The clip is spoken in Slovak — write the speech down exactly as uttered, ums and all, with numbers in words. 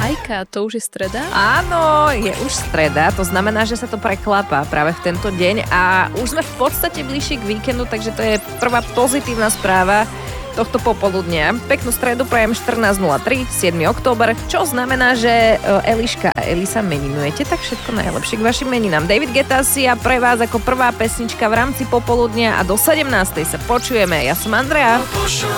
Majka, to už je streda? Áno, je už streda, to znamená, že sa to preklápa práve v tento deň a už sme v podstate bližšie k víkendu, takže to je prvá pozitívna správa tohto popoludnia. Peknú stredu prajem štrnásť nula tri, siedmy október, čo znamená, že Eliška a Elisa meninujete, tak všetko najlepšie k vašim meninám. David Guetta si a pre vás ako prvá pesnička v rámci popoludnia a do sedemnástej sa počujeme. Ja som Andrea.